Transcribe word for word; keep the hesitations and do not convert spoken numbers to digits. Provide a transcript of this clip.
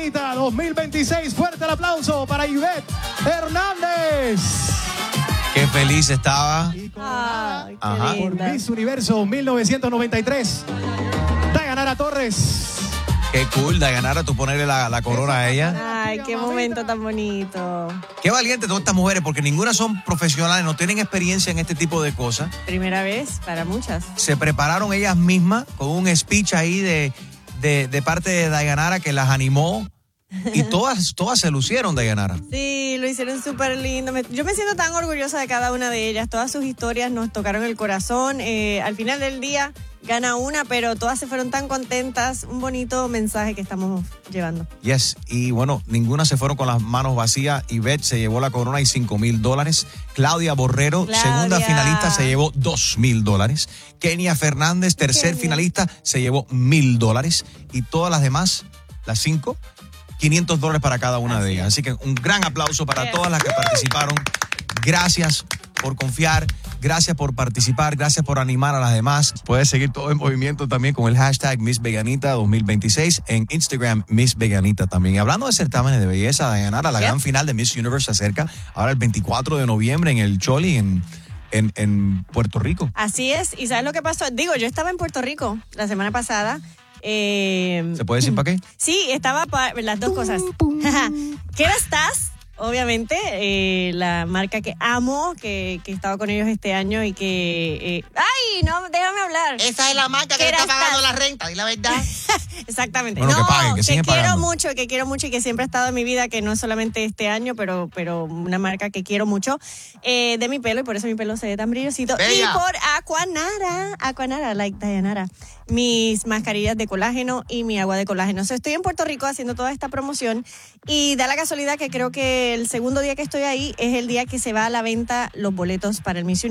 Veganita dos mil veintiséis. Fuerte el aplauso para Ivette Hernández. Qué feliz estaba. Ay, qué Ajá. Por linda. Miss Universo mil novecientos noventa y tres. Dayanara Torres. Qué cool de ganar a tú ponerle la, la corona a ella. Ay, qué momento tan bonito. Qué valiente todas estas mujeres, porque ninguna son profesionales, no tienen experiencia en este tipo de cosas. Primera vez para muchas. Se prepararon ellas mismas con un speech ahí de, de, de parte de Dayanara que las animó. Y todas, todas se lucieron, Dayanara. Sí, lo hicieron súper lindo. Me- Yo me siento tan orgullosa de cada una de ellas. Todas sus historias nos tocaron el corazón. Eh, al final del día gana una, pero todas se fueron tan contentas. Un bonito mensaje que estamos llevando. Yes, y bueno, ninguna se fueron con las manos vacías. Ivette se llevó la corona y cinco mil dólares. Claudia Borrero, Claudia. segunda finalista, se llevó dos mil dólares. Kenia Fernández, tercer Kenia. finalista, se llevó mil dólares. Y todas las demás, las cinco, quinientos dólares para cada una de ellas. Así que un gran aplauso para Yes. todas las que participaron. Gracias por confiar, gracias por participar, gracias por animar a las demás. Puedes seguir todo el movimiento también con el hashtag Miss Veganita dos mil veintiséis en Instagram Miss Veganita también. Y hablando de certámenes de belleza, Dayanara, la Yep. gran final de Miss Universe se acerca ahora el veinticuatro de noviembre en el Choli en, en, en Puerto Rico. Así es. ¿Y sabes lo que pasó? Digo, yo estaba en Puerto Rico la semana pasada. Eh, ¿Se puede decir para qué? Sí, estaba para las dos cosas. ¿Qué hora estás? Obviamente, eh, la marca que amo, que, que estaba con ellos este año y que... eh, ¡ay, no! Déjame hablar. Esa es la marca que ¿Qué le está hora pagando estás? la renta, di la verdad. Exactamente. Bueno, no, que paguen, que siguen quiero pagando. mucho, que quiero mucho y que siempre ha estado en mi vida, que no es solamente este año, pero, pero una marca que quiero mucho, eh, de mi pelo, y por eso mi pelo se ve tan brillosito. Bella. Y por Aquanara, Aquanara, like Dayanara, mis mascarillas de colágeno y mi agua de colágeno. O sea, estoy en Puerto Rico haciendo toda esta promoción y da la casualidad que creo que el segundo día que estoy ahí es el día que se va a la venta los boletos para el Miss